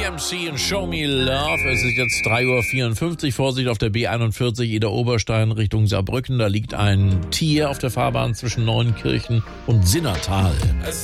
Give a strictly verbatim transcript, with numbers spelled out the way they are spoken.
M C und Show Me Love. Es ist jetzt drei Uhr vierundfünfzig. Vorsicht auf der B einundvierzig, Eder Oberstein Richtung Saarbrücken. Da liegt ein Tier auf der Fahrbahn zwischen Neuenkirchen und Sinnertal.